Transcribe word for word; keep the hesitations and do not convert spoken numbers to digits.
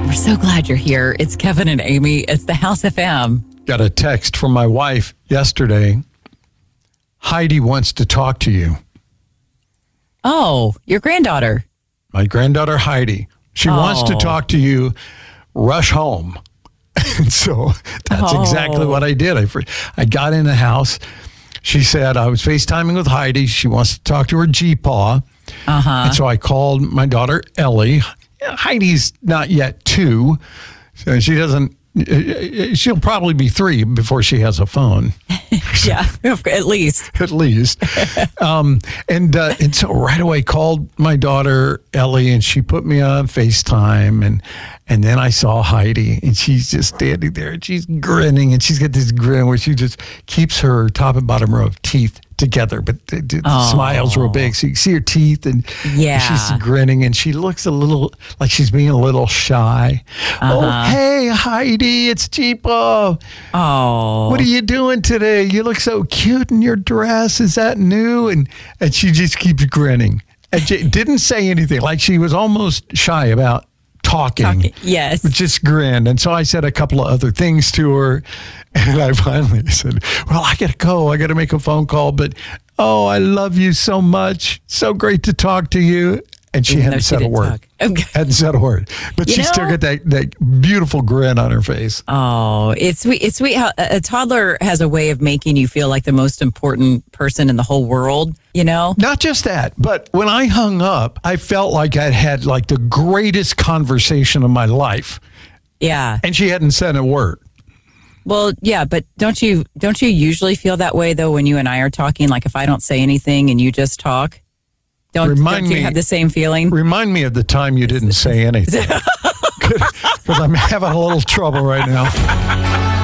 We're so glad you're here. It's Kevin and Amy. It's the House F M. Got a text from my wife yesterday. Heidi wants to talk to you. Oh, your granddaughter. My granddaughter, Heidi. She Oh. wants to talk to you. Rush home. And so that's Oh. exactly what I did. I, fr- I got in the house. She said, I was FaceTiming with Heidi. She wants to talk to her G-Paw. Uh-huh. And so I called my daughter, Ellie. Heidi's not yet two. So she doesn't, she'll probably be three before she has a phone. Yeah, at least. At least. um, and uh, and so right away called my daughter, Ellie, and she put me on FaceTime. And and then I saw Heidi, and she's just standing there, and she's grinning, and she's got this grin where she just keeps her top and bottom row of teeth together, but the, the Oh. smile's real big. So you can see her teeth, and Yeah. she's grinning, and she looks a little like she's being a little shy. Oh, Uh-huh. hey, Heidi, it's G-Paw. Oh. What are you doing today? You look so cute in your dress. Is that new? And and she just keeps grinning. And she didn't say anything. Like she was almost shy about talking. Talking, yes. But just grinned. And so I said a couple of other things to her. And I finally said, well, I got to go. I got to make a phone call. But, oh, I love you so much. So great to talk to you. And she Even though hadn't she said a didn't word. talk. Okay. Hadn't said a word. But You she still know- got that, that beautiful grin on her face. Oh, it's sweet. It's sweet how a a toddler has a way of making you feel like the most important person in the whole world, you know? Not just that, but when I hung up, I felt like I'd had like the greatest conversation of my life, Yeah. and she hadn't said a word. Well, yeah, but don't you don't you usually feel that way though when you and I are talking? Like if I don't say anything and you just talk, don't, Remind don't you me- have the same feeling? Remind me of the time you didn't say anything, because I'm having a little trouble right now.